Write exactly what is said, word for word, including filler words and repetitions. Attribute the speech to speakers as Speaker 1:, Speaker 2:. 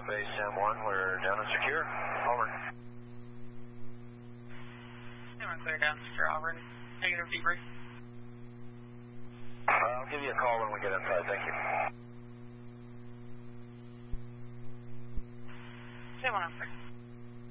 Speaker 1: Base M one, we're down and secure. Over.
Speaker 2: M one clear down, secure, over. Negative debrief.
Speaker 1: Uh, I'll give you a call when we get inside, thank you.
Speaker 2: M one over.